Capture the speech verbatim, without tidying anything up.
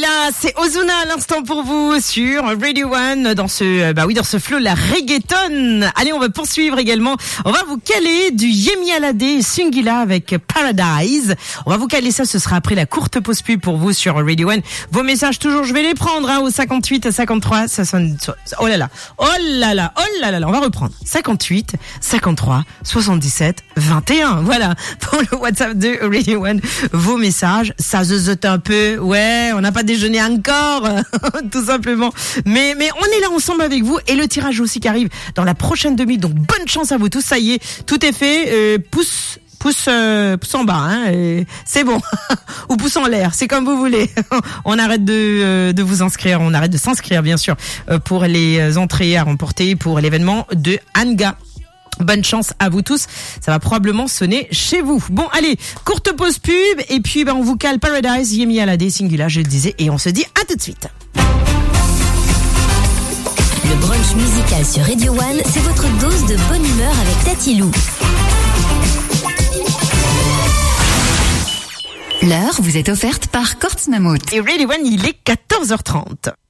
Là, c'est Ozuna à l'instant pour vous sur Radio One dans ce, bah oui, dans ce flow la reggaeton. Allez, on va poursuivre également. On va vous caler du Yemi Alade Singila avec Paradise. On va vous caler ça, ce sera après la courte pause pub pour vous sur Radio One. Vos messages toujours, je vais les prendre hein, au cinquante-huit cinquante-trois soixante. Oh là là, oh là là, oh là là là. On va reprendre cinquante-huit cinquante-trois soixante-dix-sept vingt et un. Voilà pour le WhatsApp de Radio One. Vos messages, ça zozote un peu. Ouais, on n'a pas déjeuné encore, tout simplement. Mais mais on est là ensemble avec vous et le tirage aussi qui arrive dans la prochaine demi. Donc bonne chance à vous tous. Ça y est, tout est fait. Euh, pouce pouce euh, pouce en bas, hein. Et c'est bon. Ou pouce en l'air, c'est comme vous voulez. On arrête de euh, de vous inscrire, on arrête de s'inscrire bien sûr euh, pour les entrées à remporter pour l'événement de Anga. Bonne chance à vous tous. Ça va probablement sonner chez vous. Bon, allez, courte pause pub et puis ben on vous cale Paradise, Yemi Alade, Singula, je le disais, et on se dit à tout de suite. Le brunch musical sur Radio One, c'est votre dose de bonne humeur avec Tati Lou. L'heure vous est offerte par Kortsmamout. Et Radio One, il est quatorze heures trente.